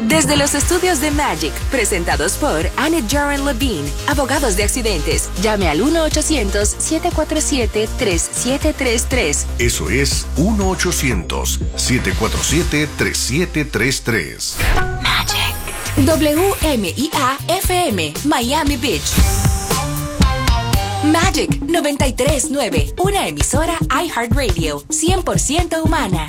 Desde los estudios de Magic, presentados por Annette Jaren Levine, abogados de accidentes. Llame al 1-800-747-3733. Eso es 1-800-747-3733. Magic. WMIA-FM, Miami Beach. Magic 93.9, una emisora iHeartRadio, 100% humana.